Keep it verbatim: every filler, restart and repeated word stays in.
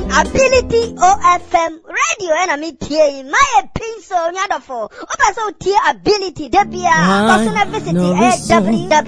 Ability O F M radio and I meet here my pin so nyadofo. Opa so tie ability debia. Person visit w w